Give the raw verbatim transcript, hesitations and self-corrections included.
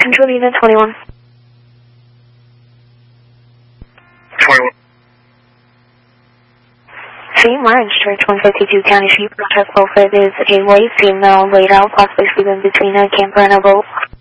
Control unit twenty-one. twenty-one. Saint Martin's Church, one fifty-two County Street, Protect Wilfred is a white female laid out, possibly sleeping between a camper and a boat.